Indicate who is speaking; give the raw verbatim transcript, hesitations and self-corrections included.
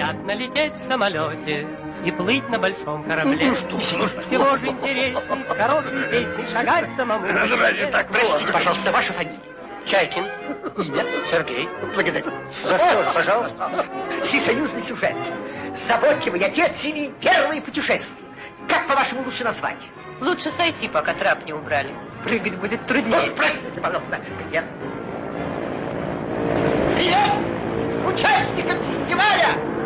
Speaker 1: приятно лететь в самолете и плыть на большом корабле.
Speaker 2: Ну что, слушай,
Speaker 1: всего же интересней с хорошей песней шагать самому.
Speaker 2: Разве так?
Speaker 3: Простите, пожалуйста, ваша фамилия?
Speaker 1: Чайкин.
Speaker 3: Имя?
Speaker 1: Сергей.
Speaker 3: Благодарю.
Speaker 1: За что же, пожалуйста.
Speaker 3: Всесоюзный сюжет. Заботливый отец или первые путешествия. Как, по-вашему, лучше назвать?
Speaker 4: Лучше сойти, пока трап не убрали. Прыгать будет труднее.
Speaker 3: Ох, простите, пожалуйста. Привет. Привет участникам фестиваля!